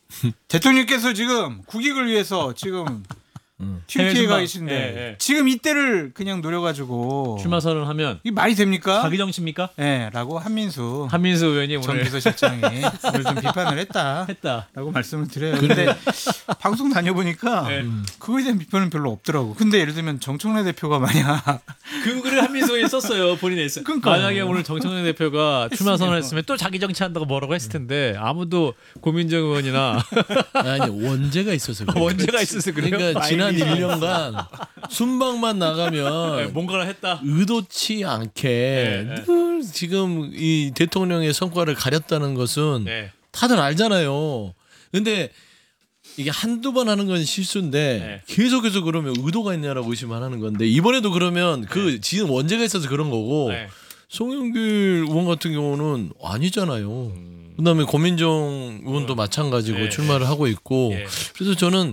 대통령께서 지금 국익을 위해서 지금 튀르키예에 가 계신데 예. 지금 이때를 그냥 노려가지고 출마 선언하면 이게 말이 됩니까? 자기 정치입니까? 네, 라고 한민수 의원이 전 오늘 비서실장이 오늘 좀 비판을 했다. 라고 말씀을 드려요. 근데 방송 다녀보니까 네. 그거에 대한 비판은 별로 없더라고. 근데 예를 들면 정청래 대표가 만약 그 글을 한민수 의원이 썼어요. 본인이 했어요. 그러니까요. 만약에 오늘 정청래 대표가 출마 선언했으면 또 자기 정치한다고 뭐라고 했을 텐데 아무도 고민정 의원이나 아니 원죄가 있어서 그래요. 원죄가 있어서 그래요. 그러니까 지난 1년간 순방만 나가면 뭔가를 했다. 의도치 않게 네. 늘 지금 이 대통령의 성과를 가렸다는 것은 네. 다들 알잖아요. 근데 이게 한두 번 하는 건 실수인데 네. 계속해서 그러면 의도가 있냐라고 의심을 하는 건데 이번에도 그러면 그 지금 원죄가 있어서 그런 거고 네. 송영길 의원 같은 경우는 아니잖아요. 그다음에 고민정 의원도 마찬가지고 네. 출마를 하고 있고 네. 그래서 저는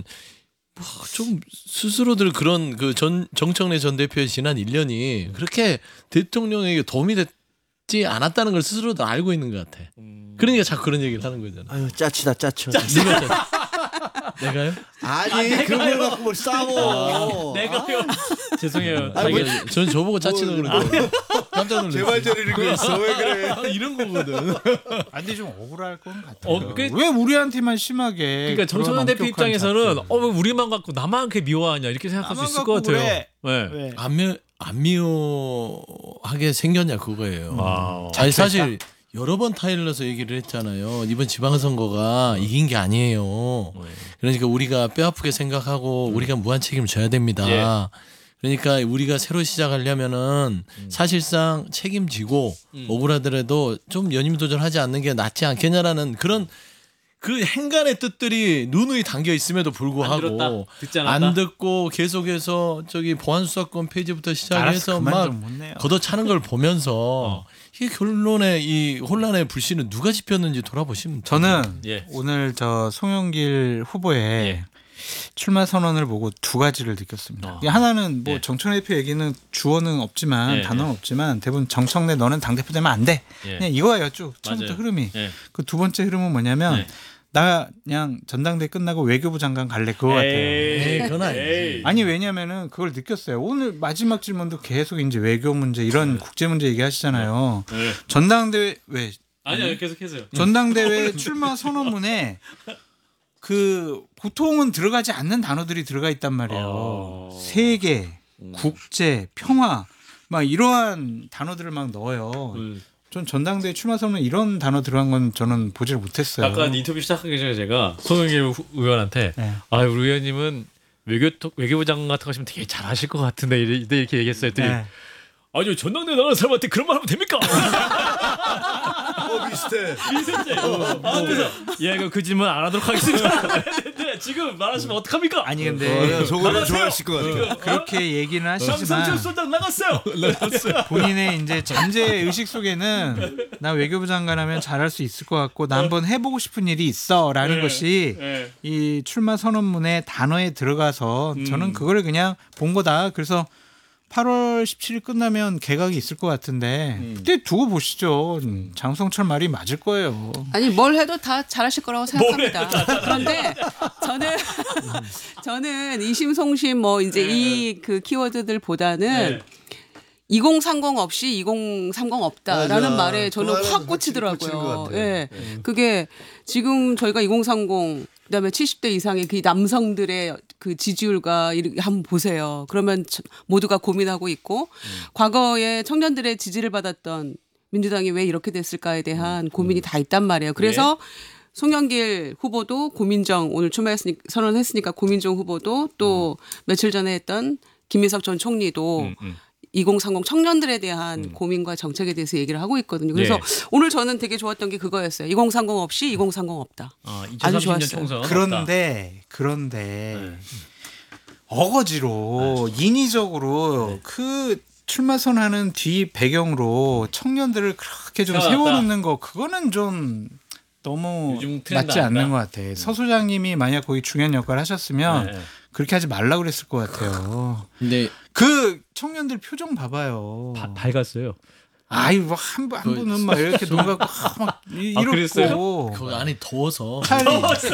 좀 스스로들 그런 그 정청래 전 대표의 지난 1년이 그렇게 대통령에게 도움이 됐지 않았다는 걸 스스로도 알고 있는 것 같아. 그러니까 자꾸 그런 얘기를 하는 거잖아. 아유 짜치다 짜쳐. 네가 내가요? 아니 그걸 갖고 뭘 싸워. 내가요. 죄송해요. 전 저보고 짜치는 그러는데 깜짝 놀랐어요. 제발저리는 거 있어 왜 그래? 아, 이런 거거든. 아, 근데 좀 억울할 건 같아요. 그- 왜 우리한테만 심하게 그러니까 정청래 그런 대표 엄격한 입장에서는 작전. 왜 우리만 갖고 나만 그렇게 미워하냐 이렇게 생각할 수 나만 있을 것 갖고 같아요. 그래. 네. 왜? 안 미워하게 생겼냐 그거예요. 아, 아니 사실 여러 번 타일러서 얘기를 했잖아요. 이번 지방선거가 이긴 게 아니에요. 그러니까 우리가 뼈아프게 생각하고 우리가 무한 책임을 져야 됩니다. 예. 그러니까 우리가 새로 시작하려면은 사실상 책임지고 억울하더라도 좀 연임도전하지 않는 게 낫지 않겠냐라는 그런 그 행간의 뜻들이 누누이 담겨 있음에도 안 불구하고 들었다. 듣지 않았다. 안 듣고 계속해서 저기 보안수사권 폐지부터 알았어, 시작해서 그만 막 좀 못내요. 걷어차는 걸 보면서 이 결론에 이 혼란의 불씨는 누가 지폈는지 돌아보시면 돼요. 저는 예. 오늘 저 송영길 후보의 예. 출마 선언을 보고 두 가지를 느꼈습니다. 어. 하나는 뭐 예. 정청래 대표 얘기는 주어는 없지만 예, 단어는 없지만 대부분 정청래 너는 당대표 되면 안 돼. 예. 그냥 이거예요 쭉 처음부터 맞아요. 흐름이. 예. 그 두 번째 흐름은 뭐냐면 예. 나 그냥 전당대 끝나고 외교부 장관 갈래 그거 같아요. 에이, 그건 아니지. 아니 왜냐면은 그걸 느꼈어요. 오늘 마지막 질문도 계속 이제 외교 문제 이런 국제 문제 얘기하시잖아요. 네. 전당대회 왜 아니요 계속해서요. 전당대회 출마 선언문에 그 보통은 들어가지 않는 단어들이 들어가 있단 말이에요. 세계, 국제, 평화 막 이러한 단어들을 막 넣어요. 전 전당대회 출마 선언 이런 단어 들어간 건 저는 보지를 못했어요. 아까 인터뷰 시작하기 전에 제가 송영길 의원한테 네. 우리 의원님은 외교부 장관 같은 거 하시면 되게 잘하실 것 같은데 이렇게 얘기했어요. 했더니 네. 아니요 전당대 나가는 사람한테 그런 말 하면 됩니까? 비슷해. 그래서 예, 그 질문 안 하도록 하겠습니다. 근데 지금 말하시면 어떡합니까? 아니 근데 저거는 좋아하실 것 같아. 그렇게 얘기는 장성철 하시지만 소장 나갔어요. 본인의 이제 잠재 의식 속에는 나 외교부 장관하면 잘할 수 있을 것 같고 나 한번 해보고 싶은 일이 있어라는 네. 것이 네. 이 출마 선언문의 단어에 들어가서 저는 그거를 그냥 본 거다. 그래서 8월 17일 끝나면 개각이 있을 것 같은데 그때 두고 보시죠. 장성철 말이 맞을 거예요. 아니 뭘 해도 다 잘하실 거라고 생각합니다. 그런데 저는 이심송심 뭐 이제 이 그 키워드들보다는 2030 없이 2030 없다라는 맞아. 말에 저는 그 말은 확 꽂히는 것 꽂히더라고요. 같아요. 예. 그게 지금 저희가 2030 그다음에 70대 이상의 그 남성들의 그 지지율과 이렇게 한번 보세요. 그러면 모두가 고민하고 있고 과거에 청년들의 지지를 받았던 민주당이 왜 이렇게 됐을까에 대한 고민이 다 있단 말이에요. 그래서 송영길 후보도 고민정 오늘 출마했으니까 선언했으니까 고민정 후보도 또 며칠 전에 했던 김민석 전 총리도 2030 청년들에 대한 고민과 정책에 대해서 얘기를 하고 있거든요. 그래서 오늘 저는 되게 좋았던 게 그거였어요. 2030 없이 2030 없다. 아주 2030년 좋았어요. 총선. 그런데 어거지로 인위적으로 그 출마 선언하는 뒤 배경으로 청년들을 그렇게 좀 세워놨다. 세워놓는 거 그거는 좀 너무 요즘 트렌드 맞지 아닌가? 않는 것 같아. 서 소장님이 만약 거기 중요한 역할을 하셨으면 네. 그렇게 하지 말라고 그랬을 것 같아요. 근데 그 청년들 표정 봐봐요. 밝았어요. 아이 뭐한 분은 막 이렇게 눈 감고 막 이렇고 그랬어요? 그 안에 더워서 칼이